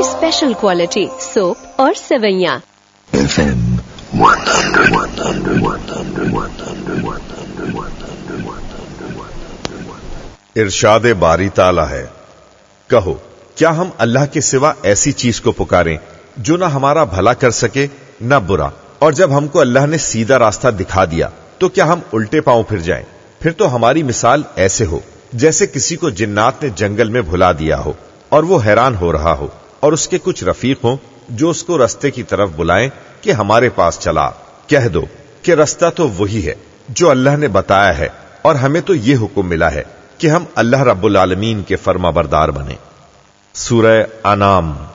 Special quality soap और सेवैयां। FM 100. इरशाद बारी ताला है, कहो क्या हम अल्लाह के सिवा ऐसी चीज को पुकारें जो ना हमारा भला कर सके ना बुरा, और जब हमको अल्लाह ने सीधा रास्ता दिखा दिया तो क्या हम उल्टे पांव फिर जाएं? फिर तो हमारी मिसाल ऐसे हो जैसे किसी को जिन्नात ने जंगल में भुला दिया हो और वो हैरान हो रहा हो, और उसके कुछ रफीक हों जो उसको रास्ते की तरफ बुलाएं कि हमारे पास चला। कह दो कि रास्ता तो वही है जो अल्लाह ने बताया है, और हमें तो ये हुक्म मिला है कि हम अल्लाह रब्बुल आलमीन के फर्माबरदार बने। सूरह अनाम